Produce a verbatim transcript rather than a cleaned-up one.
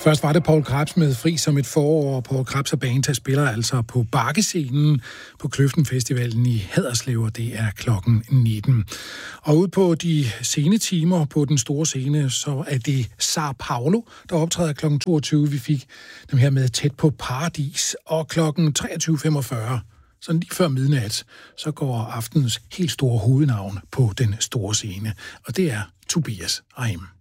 Først var det Poul Krebs med Fri som et forår. Poul Krebs og Banta spiller altså på Bakkescenen på Kløften Festivalen i Haderslev, og det er klokken nitten. Og ud på de sene timer på den store scene, så er det Sao Paulo, der optræder klokken toogtyve. Vi fik dem her med Tæt på Paradis, og klokken treogtyve femogfyrre. Sådan lige før midnat, så går aftenens helt store hovednavn på den store scene, og det er Tobias Rahim.